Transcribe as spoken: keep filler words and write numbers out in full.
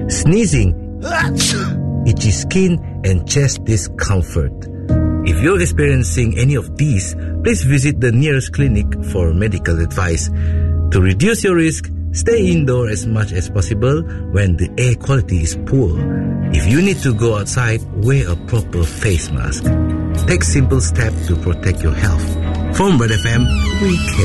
sneezing, itchy skin, and chest discomfort. If you're experiencing any of these, please visit the nearest clinic for medical advice. To reduce your risk, stay indoors as much as possible when the air quality is poor. If you need to go outside, wear a proper face mask. Take simple steps to protect your health. From Red F M, we care.